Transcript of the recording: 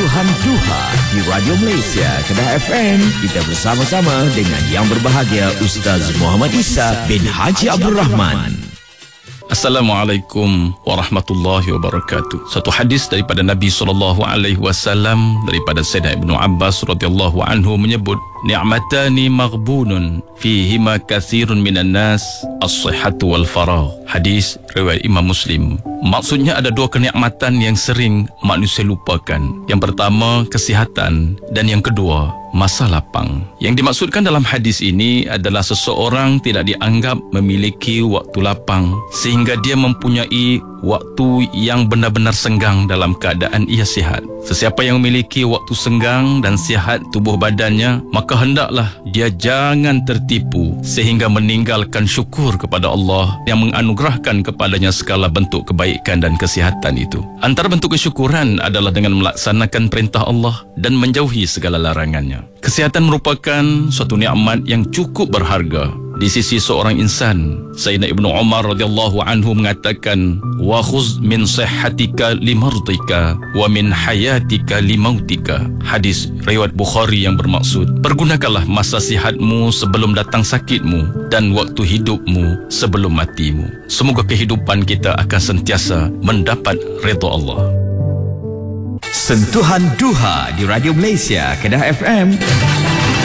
Sentuhan Duha di Radio Malaysia Kedah FM. Kita bersama-sama dengan yang berbahagia Ustaz Muhammad Isa bin Haji Abdul Rahman. Assalamualaikum warahmatullahi wabarakatuh. Satu hadis daripada Nabi SAW daripada Sayyidina Ibnu Abbas radhiyallahu anhu menyebut, ni'matani maghbunun fihima kathirun minan nas, as-sihhatu wal faragh. Hadis riwayat Imam Muslim. Maksudnya ada dua kenikmatan yang sering manusia lupakan. Yang pertama kesihatan dan yang kedua masa lapang. Yang dimaksudkan dalam hadis ini adalah seseorang tidak dianggap memiliki waktu lapang sehingga dia mempunyai waktu yang benar-benar senggang dalam keadaan ia sihat. Sesiapa yang memiliki waktu senggang dan sihat tubuh badannya, maka hendaklah dia jangan tertipu sehingga meninggalkan syukur kepada Allah yang menganugerahkan kepadanya segala bentuk kebaikan dan kesihatan itu. Antara bentuk kesyukuran adalah dengan melaksanakan perintah Allah dan menjauhi segala larangannya. Kesihatan merupakan suatu nikmat yang cukup berharga di sisi seorang insan. Sayyidina Ibnu Umar radhiyallahu anhu mengatakan, wa khuz min sihhatika limardika wa min hayatika limautika. Hadis riwayat Bukhari yang bermaksud, pergunakanlah masa sihatmu sebelum datang sakitmu dan waktu hidupmu sebelum matimu. Semoga kehidupan kita akan sentiasa mendapat redha Allah. Sentuhan Duha di Radio Malaysia Kedah FM.